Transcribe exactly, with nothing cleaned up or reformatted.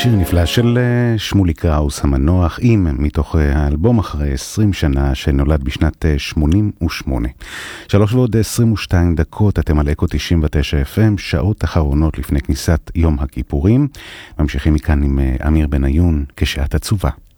שיר נפלא של שמולי קראוס המנוח, עם מתוך האלבום אחרי עשרים שנה שנולד בשנת שמונים ושמונה. שלוש ועוד עשרים ושתיים דקות, אתם על אקו תשעים ותשע אף אם, שעות אחרונות לפני כניסת יום הכיפורים. ממשיכים מכאן עם אמיר בניון, כשעת עצובה.